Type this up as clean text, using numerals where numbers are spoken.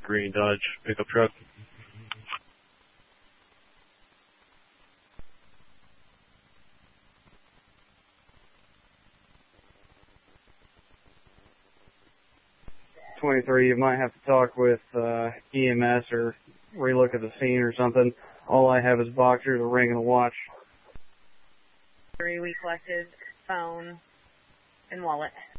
green Dodge pickup truck. You might have to talk with EMS or relook at the scene or something. All I have is boxers, a ring, and a watch. We collected phone and wallet.